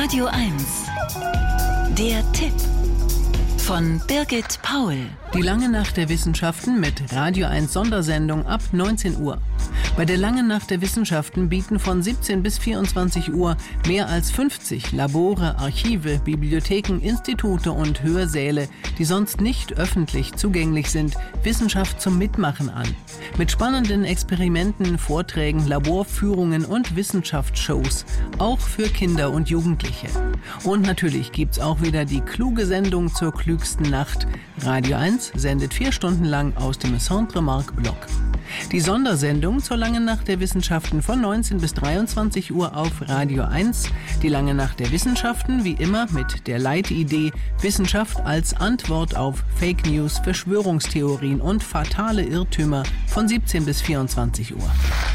Radio 1. Der Tipp von Birgit Paul. Die lange Nacht der Wissenschaften mit Radio 1 Sondersendung ab 19 Uhr. Bei der langen Nacht der Wissenschaften bieten von 17 bis 24 Uhr mehr als 50 Labore, Archive, Bibliotheken, Institute und Hörsäle, die sonst nicht öffentlich zugänglich sind, Wissenschaft zum Mitmachen an. Mit spannenden Experimenten, Vorträgen, Laborführungen und Wissenschaftsshows. Auch für Kinder und Jugendliche. Und natürlich gibt's auch wieder die kluge Sendung zur klügsten Nacht. Radio 1 sendet 4 Stunden lang aus dem Centre Marc Bloch. Die Sondersendung zur langen Nacht der Wissenschaften von 19 bis 23 Uhr auf Radio 1. Die lange Nacht der Wissenschaften, wie immer mit der Leitidee Wissenschaft als Antwort auf Fake News, Verschwörungstheorien und fatale Irrtümer von 17 bis 24 Uhr.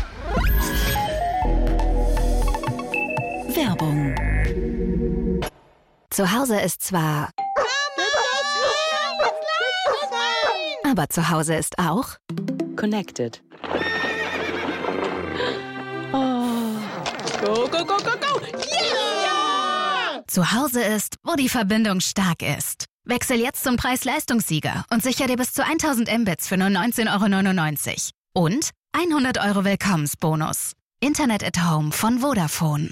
Werbung. Zu Hause ist zwar... Aber zu Hause ist auch... Connected. Oh. Go, go, go, go, go! Yeah! Zu Hause ist, wo die Verbindung stark ist. Wechsel jetzt zum Preis-Leistungssieger und sicher dir bis zu 1000 Mbits für nur 19,99 €. Und 100 € Willkommensbonus. Internet at Home von Vodafone.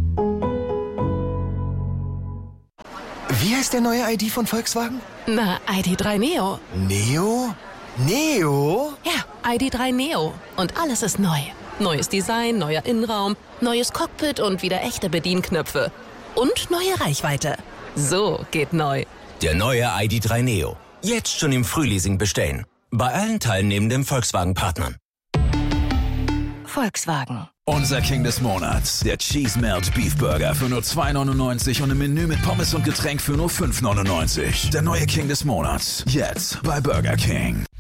Wie heißt der neue ID von Volkswagen? Na, ID.3 Neo. Neo? Neo? Ja, ID.3 Neo. Und alles ist neu. Neues Design, neuer Innenraum, neues Cockpit und wieder echte Bedienknöpfe. Und neue Reichweite. So geht neu. Der neue ID.3 Neo. Jetzt schon im Frühleasing bestellen. Bei allen teilnehmenden Volkswagen-Partnern. Volkswagen. Unser King des Monats, der Cheese Melt Beef Burger für nur 2,99 € und im Menü mit Pommes und Getränk für nur 5,99 €. Der neue King des Monats, jetzt bei Burger King.